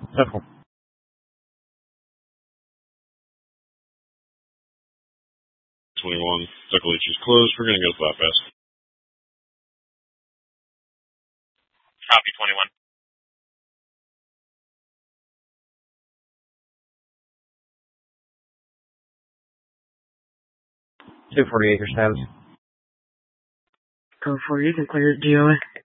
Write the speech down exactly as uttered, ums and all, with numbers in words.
Central. twenty-one, Tuckalucci's closed. We're going to go flat pass. Copy, twenty-one. two forty-eight, your status. Go for you can clear it, G O A.